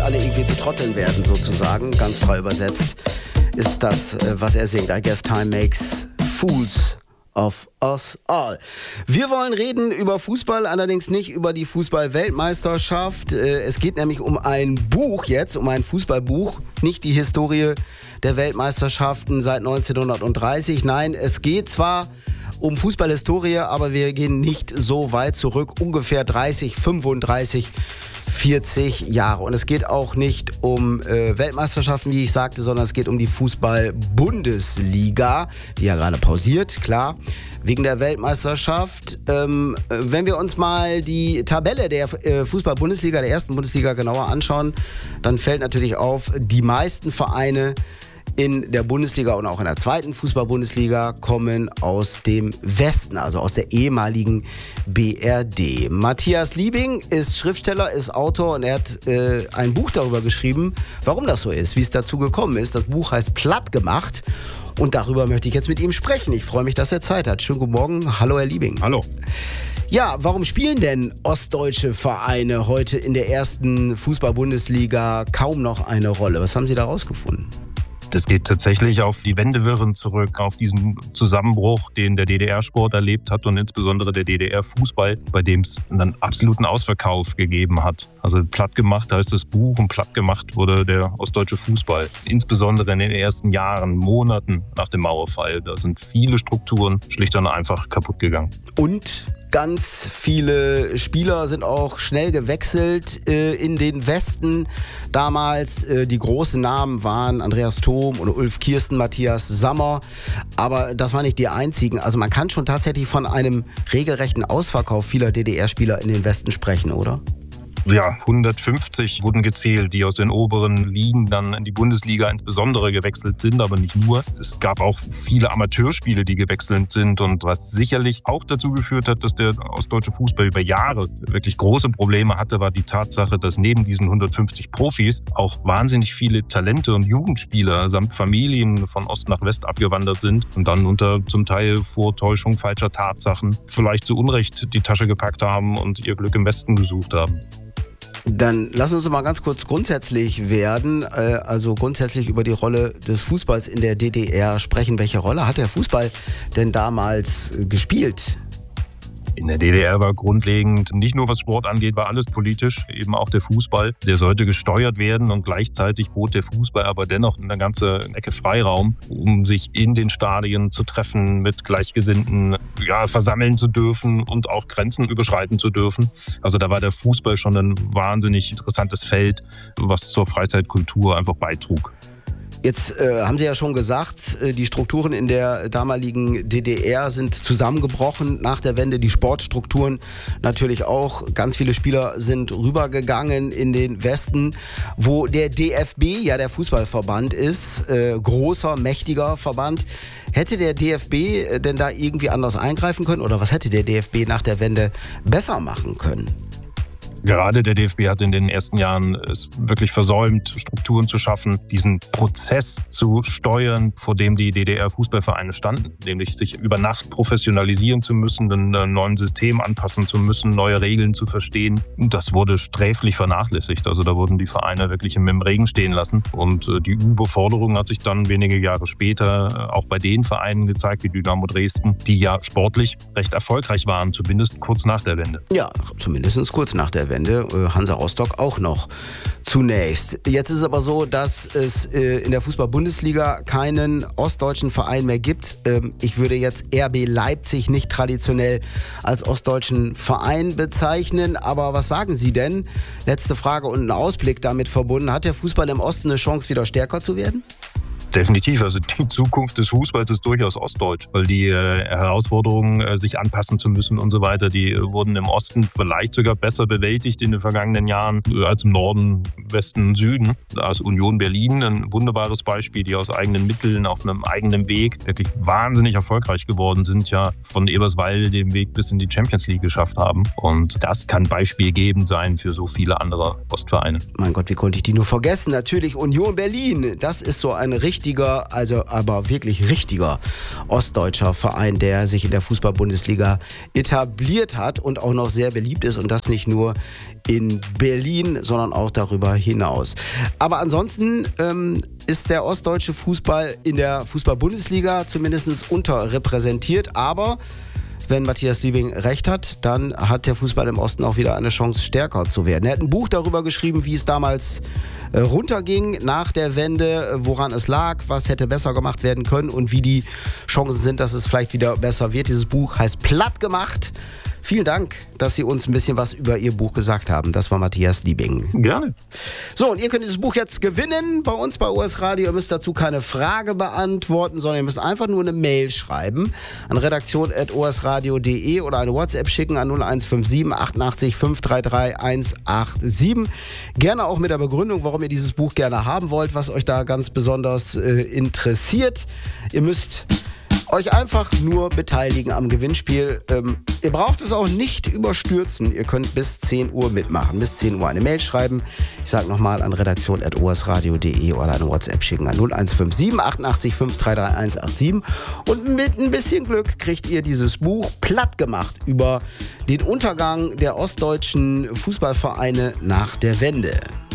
alle irgendwie zu Trotteln werden, sozusagen. Ganz frei übersetzt ist das, was er singt. I guess time makes fools of us all. Wir wollen reden über Fußball, allerdings nicht über die Fußball-Weltmeisterschaft. Es geht nämlich um ein Buch jetzt, um ein Fußballbuch, nicht die Historie der Weltmeisterschaften seit 1930. Nein, es geht zwar um Fußballhistorie, aber wir gehen nicht so weit zurück, ungefähr 30, 35, 40 Jahre. Und es geht auch nicht um Weltmeisterschaften, wie ich sagte, sondern es geht um die Fußball-Bundesliga, die ja gerade pausiert, klar, wegen der Weltmeisterschaft. Wenn wir uns mal die Tabelle der Fußball-Bundesliga, der ersten Bundesliga genauer anschauen, dann fällt natürlich auf, die meisten Vereine in der Bundesliga und auch in der zweiten Fußball-Bundesliga kommen aus dem Westen, also aus der ehemaligen BRD. Matthias Liebing ist Schriftsteller, ist Autor und er hat ein Buch darüber geschrieben, warum das so ist, wie es dazu gekommen ist. Das Buch heißt Platt gemacht und darüber möchte ich jetzt mit ihm sprechen. Ich freue mich, dass er Zeit hat. Schönen guten Morgen. Hallo, Herr Liebing. Hallo. Ja, warum spielen denn ostdeutsche Vereine heute in der ersten Fußball-Bundesliga kaum noch eine Rolle? Was haben Sie da rausgefunden? Das geht tatsächlich auf die Wendewirren zurück, auf diesen Zusammenbruch, den der DDR-Sport erlebt hat und insbesondere der DDR-Fußball, bei dem es einen absoluten Ausverkauf gegeben hat. Also platt gemacht heißt das Buch und platt gemacht wurde der ostdeutsche Fußball. Insbesondere in den ersten Jahren, Monaten nach dem Mauerfall. Da sind viele Strukturen schlicht und einfach kaputt gegangen. Und ganz viele Spieler sind auch schnell gewechselt in den Westen. Damals die großen Namen waren Andreas Thom und Ulf Kirsten, Matthias Sammer. Aber das waren nicht die einzigen. Also man kann schon tatsächlich von einem regelrechten Ausverkauf vieler DDR-Spieler in den Westen sprechen, oder? Ja, 150 wurden gezählt, die aus den oberen Ligen dann in die Bundesliga insbesondere gewechselt sind, aber nicht nur. Es gab auch viele Amateurspiele, die gewechselt sind und was sicherlich auch dazu geführt hat, dass der ostdeutsche Fußball über Jahre wirklich große Probleme hatte, war die Tatsache, dass neben diesen 150 Profis auch wahnsinnig viele Talente und Jugendspieler samt Familien von Ost nach West abgewandert sind und dann unter zum Teil Vortäuschung falscher Tatsachen vielleicht zu Unrecht die Tasche gepackt haben und ihr Glück im Westen gesucht haben. Dann lass uns mal ganz kurz grundsätzlich werden, also grundsätzlich über die Rolle des Fußballs in der DDR sprechen. Welche Rolle hat der Fußball denn damals gespielt? In der DDR war grundlegend, nicht nur was Sport angeht, war alles politisch, eben auch der Fußball. Der sollte gesteuert werden und gleichzeitig bot der Fußball aber dennoch eine ganze Ecke Freiraum, um sich in den Stadien zu treffen, mit Gleichgesinnten versammeln zu dürfen und auch Grenzen überschreiten zu dürfen. Also da war der Fußball schon ein wahnsinnig interessantes Feld, was zur Freizeitkultur einfach beitrug. Jetzt haben Sie ja schon gesagt, die Strukturen in der damaligen DDR sind zusammengebrochen nach der Wende. Die Sportstrukturen natürlich auch. Ganz viele Spieler sind rübergegangen in den Westen, wo der DFB ja der Fußballverband ist. Großer, mächtiger Verband. Hätte der DFB denn da irgendwie anders eingreifen können? Oder was hätte der DFB nach der Wende besser machen können? Gerade der DFB hat in den ersten Jahren es wirklich versäumt, Strukturen zu schaffen, diesen Prozess zu steuern, vor dem die DDR-Fußballvereine standen, nämlich sich über Nacht professionalisieren zu müssen, einem neuen System anpassen zu müssen, neue Regeln zu verstehen. Das wurde sträflich vernachlässigt. Also da wurden die Vereine wirklich im Regen stehen lassen. Und die Überforderung hat sich dann wenige Jahre später auch bei den Vereinen gezeigt, wie Dynamo Dresden, die ja sportlich recht erfolgreich waren, zumindest kurz nach der Wende. Ja, zumindest kurz nach der Wende. Hansa Rostock auch noch zunächst. Jetzt ist es aber so, dass es in der Fußball-Bundesliga keinen ostdeutschen Verein mehr gibt. Ich würde jetzt RB Leipzig nicht traditionell als ostdeutschen Verein bezeichnen. Aber was sagen Sie denn? Letzte Frage und ein Ausblick damit verbunden. Hat der Fußball im Osten eine Chance, wieder stärker zu werden? Definitiv. Also die Zukunft des Fußballs ist durchaus ostdeutsch, weil die Herausforderungen, sich anpassen zu müssen und so weiter, die wurden im Osten vielleicht sogar besser bewältigt in den vergangenen Jahren als im Norden, Westen, Süden. Da ist Union Berlin ein wunderbares Beispiel, die aus eigenen Mitteln auf einem eigenen Weg wirklich wahnsinnig erfolgreich geworden sind, ja von Eberswalde den Weg bis in die Champions League geschafft haben. Und das kann beispielgebend sein für so viele andere Ostvereine. Mein Gott, wie konnte ich die nur vergessen? Natürlich Union Berlin. Das ist so eine richtige richtiger, also aber wirklich richtiger ostdeutscher Verein, der sich in der Fußball-Bundesliga etabliert hat und auch noch sehr beliebt ist und das nicht nur in Berlin, sondern auch darüber hinaus. Aber ansonsten ist der ostdeutsche Fußball in der Fußball-Bundesliga zumindest unterrepräsentiert, aber wenn Matthias Liebing recht hat, dann hat der Fußball im Osten auch wieder eine Chance, stärker zu werden. Er hat ein Buch darüber geschrieben, wie es damals runterging nach der Wende, woran es lag, was hätte besser gemacht werden können und wie die Chancen sind, dass es vielleicht wieder besser wird. Dieses Buch heißt Platt gemacht. Vielen Dank, dass Sie uns ein bisschen was über Ihr Buch gesagt haben. Das war Matthias Liebing. Gerne. So, und ihr könnt dieses Buch jetzt gewinnen bei uns bei OS Radio. Ihr müsst dazu keine Frage beantworten, sondern ihr müsst einfach nur eine Mail schreiben an redaktion@osradio.de oder eine WhatsApp schicken an 0157 88 533 187. Gerne auch mit der Begründung, warum ihr dieses Buch gerne haben wollt, was euch da ganz besonders interessiert. Ihr müsst euch einfach nur beteiligen am Gewinnspiel. Ihr braucht es auch nicht überstürzen. Ihr könnt bis 10 Uhr mitmachen. Bis 10 Uhr eine Mail schreiben. Ich sage nochmal an redaktion@osradio.de oder eine WhatsApp schicken an 0157 88 533 187. Und mit ein bisschen Glück kriegt ihr dieses Buch Platt gemacht über den Untergang der ostdeutschen Fußballvereine nach der Wende.